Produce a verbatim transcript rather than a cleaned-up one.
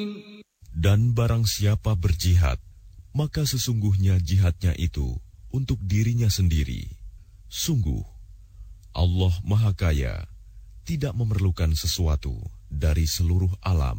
Dan barang siapa berjihad, maka sesungguhnya jihadnya itu untuk dirinya sendiri. Sungguh, Allah Maha Kaya, tidak memerlukan sesuatu dari seluruh alam.